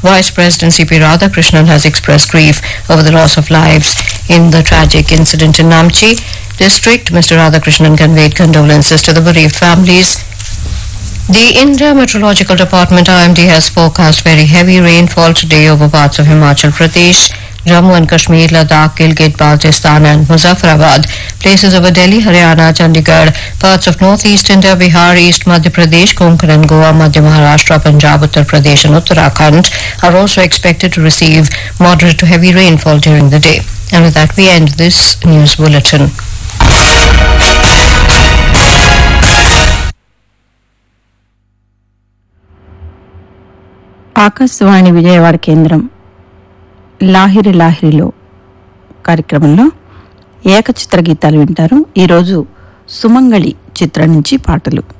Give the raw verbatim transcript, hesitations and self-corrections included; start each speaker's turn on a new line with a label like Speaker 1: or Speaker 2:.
Speaker 1: Vice President C P Radhakrishnan has expressed grief over the loss of lives in the tragic incident in Namchi district. Mister Radhakrishnan conveyed condolences to the bereaved families. The India Meteorological Department I M D has forecast very heavy rainfall today over parts of Himachal Pradesh, Jammu and Kashmir, Ladakh, Gilgit, Baltistan and Muzaffarabad, places over Delhi, Haryana, Chandigarh, parts of northeast India, Bihar, East Madhya Pradesh, Konkan and Goa, Madhya Maharashtra, Punjab, Uttar Pradesh and Uttarakhand are also expected to receive moderate to heavy rainfall during the day. And with that we end this news bulletin.
Speaker 2: Akashvani Vijayawada కేంద్రం లాహిరి లాహిరిలో కార్యక్రమంలో ఏకచిత్ర గీతాలు వింటారు. ఈరోజు సుమంగళి చిత్రం నుంచి పాటలు.